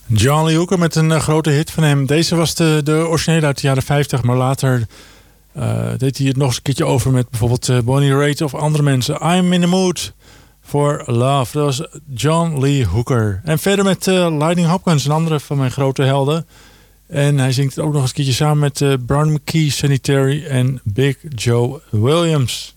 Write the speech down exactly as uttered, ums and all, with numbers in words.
John Lee Hooker met een uh, grote hit van hem. Deze was de, de originele uit de jaren vijftig, maar later uh, deed hij het nog eens een keertje over met bijvoorbeeld uh, Bonnie Raitt of andere mensen. I'm in the mood for love. Dat was John Lee Hooker. En verder met uh, Lightning Hopkins, een andere van mijn grote helden. En hij zingt het ook nog eens een keertje samen met uh, Brian McKee, Sonny Terry en Big Joe Williams.